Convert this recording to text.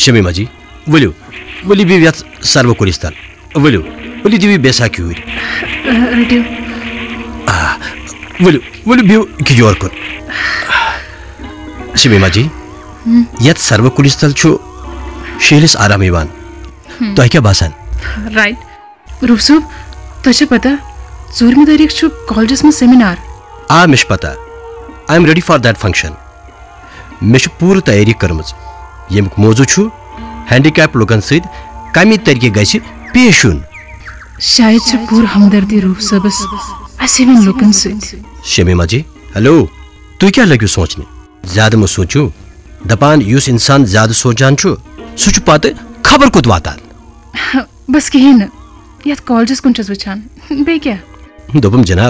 शमीमा जी वलियो वली भी यथ सर्व कुलिस्तल वलियो वली दिवी बेसा क्यूर रटियो वलियो वलियो बियो की जोर कर शमीमा जी यथ सर्व कुलिस्तल छु शेलिस आराम इवान तो क्या बासन राइट रूपसूब तुझे पता ज़रूरी तारीख छु कॉलेज में सेमिनार मिश पता I am ready for that function मिश पूरी तैयारी करमज यमुक मौजू छु हैंडीकैप लोगन सहित कमी तरीके गैस पेश युन शायद छु पूर हमदर्दी रूपसूबस असेवन लोगन सहित शमीमा जी हेलो तू क्या लग्यो सोचने ज्यादा मो सोचू दपान युस इंसान ज्यादा सोचान छु सुच पाते खबर कुत वातान बस कहीं न याद कॉलेज कुछ वचान बे क्या दोपम जनाब